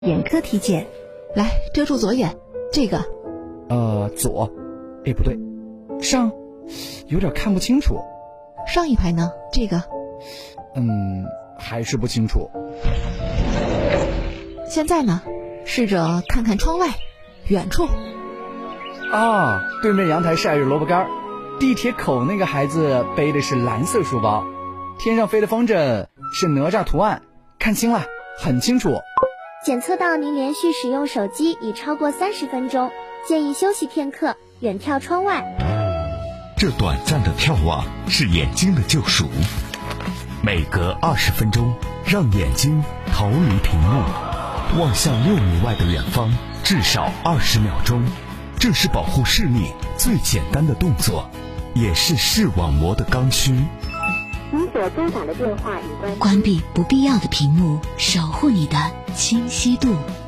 眼科体检，来遮住左眼，这个。 左，不对，上，有点看不清楚。 上一排呢？这个。 还是不清楚。 现在呢？试着看看窗外，远处。 啊，对面阳台晒着萝卜干，地铁口那个孩子背的是蓝色书包，天上飞的风筝是哪吒图案，看清了，很清楚。 检测到您连续使用手机已超过30分钟，建议休息片刻，远眺窗外。 这短暂的眺望是眼睛的救赎，每隔20分钟，让眼睛逃离屏幕，望向6米外的远方，至少20秒钟。这是保护视力最简单的动作，也是视网膜的刚需。 您所拨打的电话已关机。 关闭不必要的屏幕，守护你的清晰度。